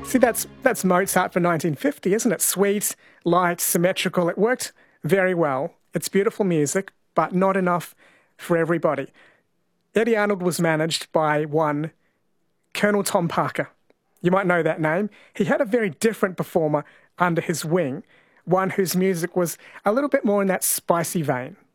See, that's Mozart for 1950, isn't it? Sweet, light, symmetrical. It worked very well. It's beautiful music, but not enough for everybody. Eddie Arnold was managed by one Colonel Tom Parker. You might know that name. He had a very different performer under his wing, one whose music was a little bit more in that spicy vein.